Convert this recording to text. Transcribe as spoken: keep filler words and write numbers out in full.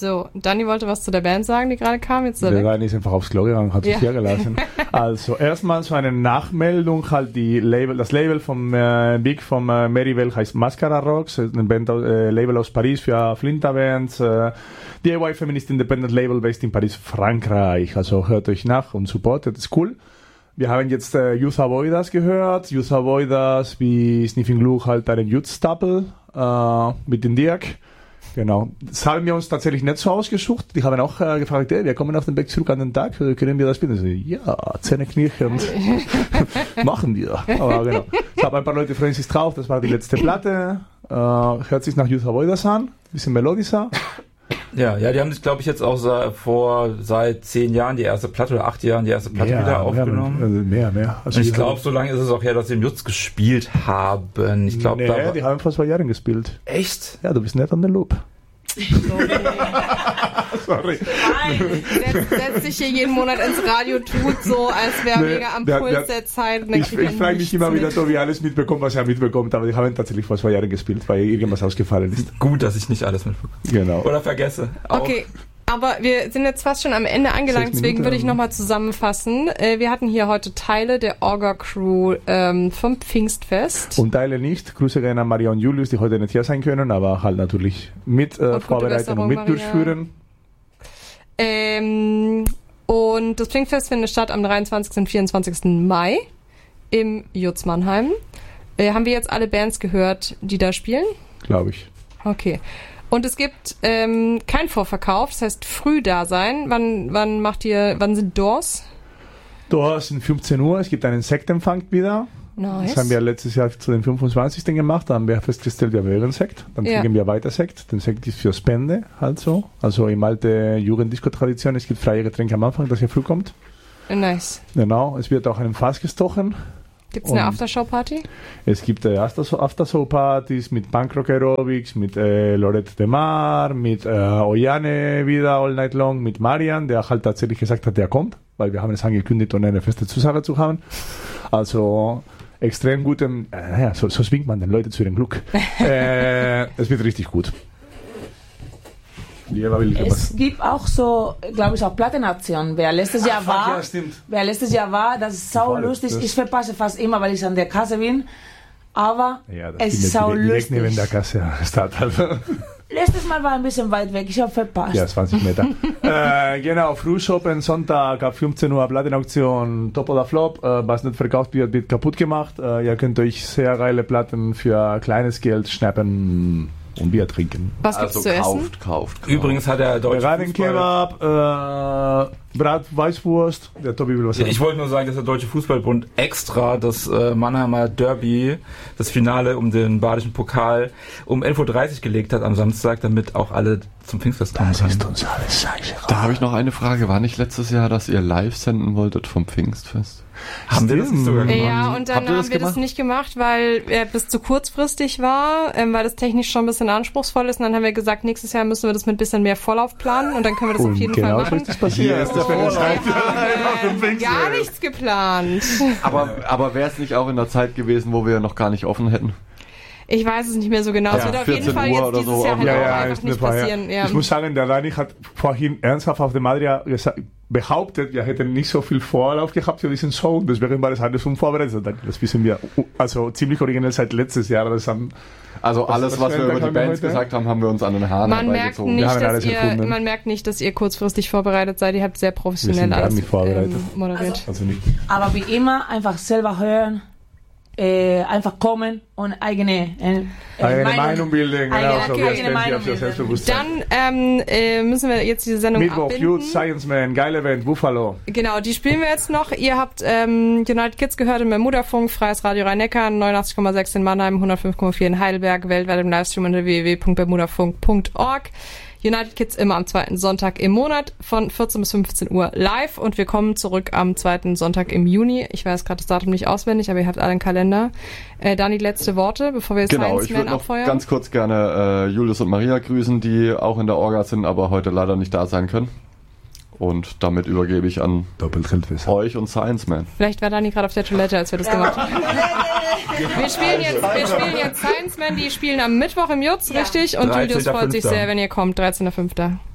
So, Dani wollte was zu der Band sagen, die gerade kam. Jetzt der Dani ist einfach aufs Klo gegangen, hat sich ja. hier gelassen. Also erstmal so eine Nachmeldung, halt die Label, das Label vom äh, Big vom äh, Merivale heißt Mascara Rocks, ein Band, äh, Label aus Paris für Flinterbands, äh, D I Y Feminist Independent Label based in Paris, Frankreich. Also hört euch nach und supportet, das ist cool. Wir haben jetzt äh, Youth Avoiders gehört, Youth Avoiders wie Sniffing Glue halt einen Youth Staple äh, mit dem Dirk. Genau. Das haben wir uns tatsächlich nicht so ausgesucht. Die haben auch äh, gefragt, ey, wir kommen auf den Weg zurück an den Tag, können wir das spielen? So, ja, Zähne knirschend. Machen wir. Aber genau. Ich habe ein paar Leute freuen sich drauf, das war die letzte Platte. Äh, hört sich nach Youth Avoiders an, bisschen melodischer. Ja, ja, die haben sich, glaube ich, jetzt auch sa- vor seit zehn Jahren die erste Platte oder acht Jahren die erste Platte mehr, wieder aufgenommen. Mehr, also mehr, mehr. Also und ich glaube, so lange ist es auch her, dass sie im Jutz gespielt haben. Ich glaube, nee, da die haben vor zwei Jahren gespielt. Echt? Ja, du bist nicht an der Loop. Sorry. Nein, setzt, setzt sich hier jeden Monat ins Radio, tut so, als wäre nee, mega am der, Puls der, der Zeit. Und ich ich frage mich immer wieder, wie alles mitbekommt, was er mitbekommt, aber die haben tatsächlich vor zwei Jahren gespielt, weil irgendwas ausgefallen ist. Gut, dass ich nicht alles mitbekomme. Genau. Oder vergesse. Auch. Okay. Aber wir sind jetzt fast schon am Ende angelangt, deswegen würde ich nochmal zusammenfassen. Wir hatten hier heute Teile der Orga-Crew ähm, vom Pfingstfest. Und Teile nicht. Grüße gerne an Maria und Julius, die heute nicht hier sein können, aber halt natürlich mit äh, vorbereiten und mit Maria. Durchführen. Ähm, und das Pfingstfest findet statt am dreiundzwanzigsten und vierundzwanzigsten Mai im Jutz Mannheim. Äh, haben wir jetzt alle Bands gehört, die da spielen? Glaube ich. Okay. Und es gibt ähm, kein Vorverkauf, das heißt früh da sein. Wann, wann macht ihr, wann sind Doors? Doors sind fünfzehn Uhr, es gibt einen Sektempfang wieder. Nice. Das haben wir letztes Jahr zu den fünfundzwanzigsten gemacht, da haben wir festgestellt, wir wollen Sekt. Dann ja. kriegen wir weiter Sekt. Den Sekt ist für Spende, halt so. Also im alte Jugenddisco-Tradition, es gibt freie Getränke am Anfang, dass ihr früh kommt. Nice. Genau, es wird auch einen Fass gestochen. Gibt es eine Aftershow-Party? Es gibt äh, Aftershow-Partys mit Punkrock Aerobics, mit äh, Lorette de Mar, mit äh, Oyane wieder all night long, mit Marian, der halt tatsächlich gesagt hat, der kommt, weil wir haben es angekündigt, um eine feste Zusage zu haben. Also extrem gutem, äh, ja, so, so zwingt man den Leute zu ihrem Glück. äh, es wird richtig gut. Es gibt auch so, glaube ich, auch Plattenaktionen. Wer letztes Jahr Ach, war, ja, stimmt. wer letztes Jahr war, das ist sau lustig. Ich verpasse fast immer, weil ich an der Kasse bin. Aber ja, es ist sau direkt, lustig. Direkt neben der Kasse. Letztes Mal war ein bisschen weit weg, ich habe verpasst. Ja, zwanzig Meter. äh, genau, Frühshoppen, Sonntag ab fünfzehn Uhr Plattenauktion, Top oder Flop. Äh, was nicht verkauft wird, wird kaputt gemacht. Äh, ihr könnt euch sehr geile Platten für kleines Geld schnappen und Bier trinken. Was gibt's also zu kauft, essen? Kauft, kauft. Übrigens hat der deutsche Kebab, äh, Brat Weißwurst. Der Tobi will was ja, sagen. ich wollte nur sagen, dass der Deutsche Fußballbund extra das äh, Mannheimer Derby, das Finale um den badischen Pokal, um elf Uhr dreißig gelegt hat am Samstag, damit auch alle zum Pfingstfest kommen können. Das ist uns alles scheiße. Da habe ich noch eine Frage. War nicht letztes Jahr, dass ihr live senden wolltet vom Pfingstfest? Haben wir das nicht sogar gemacht? Ja, und dann Habt ihr das haben wir gemacht? das nicht gemacht, weil er bis zu kurzfristig war, ähm, weil das technisch schon ein bisschen anspruchsvoll ist. Und dann haben wir gesagt, nächstes Jahr müssen wir das mit ein bisschen mehr Vorlauf planen und dann können wir das Und auf jeden genau Fall so machen. ist das passiert. Hier ist der Vorlauf. Gar nichts geplant. Aber, aber wäre es nicht auch in der Zeit gewesen, wo wir noch gar nicht offen hätten? Ich weiß es nicht mehr so genau. Es Ja, wird auf jeden vierzehn Fall Uhr jetzt oder dieses so, Jahr halt Ja, auch ja, einfach ist nicht eine passieren. Ja. Ich muss sagen, der Dani hat vorhin ernsthaft auf dem Adria gesagt, behauptet, wir hätten nicht so viel Vorlauf gehabt für diesen Song, deswegen war das alles unvorbereitet. Das wissen wir, also ziemlich originell seit letztes Jahr. Das haben, Also Was- alles, was was für wir ein über Tag die haben wir Bands heute? gesagt haben, haben wir uns an den Haaren Man merkt, herbeigezogen. nicht, Wir haben dass alles ihr, erfunden. man merkt nicht, dass ihr kurzfristig vorbereitet seid. Ihr habt sehr Wir professionell sind gar alles nicht vorbereitet. ähm, moderiert. Also nicht. Aber wie immer, einfach selber hören, äh, einfach kommen und eigene, äh, äh, Eigene Meinung bilden, genau, eigene, so eigene ganz ganz Meinung auf das bilden. Selbstbewusstsein. Dann ähm, äh, müssen wir jetzt diese Sendung Mittwoch, abbinden. Youth, Science Man, geile Event, Buffalo. Genau, die spielen wir jetzt noch. Ihr habt ähm, United Kids gehört im Bermuda-Funk, Freies Radio Rhein-Neckar, neunundachtzig Komma sechs in Mannheim, hundertfünf Komma vier in Heidelberg, weltweit im Livestream unter w w w punkt bermudafunk punkt org. United Kids immer am zweiten Sonntag im Monat von vierzehn bis fünfzehn Uhr live und wir kommen zurück am zweiten Sonntag im Juni. Ich weiß gerade das Datum nicht auswendig, aber ihr habt alle einen Kalender. Äh, Dani, letzte Worte, bevor wir jetzt Genau, Science ich Man würde noch abfeuern. ganz kurz gerne äh, Julius und Maria grüßen, die auch in der Orga sind, aber heute leider nicht da sein können. Und damit übergebe ich an euch und Science Man. Vielleicht war Dani gerade auf der Toilette, als wir das gemacht haben. Wir spielen jetzt, wir spielen jetzt Science Man, die spielen am Mittwoch im Jutz, richtig? Und Julius freut sich dreizehnter fünfter sehr, wenn ihr kommt, dreizehnter fünfter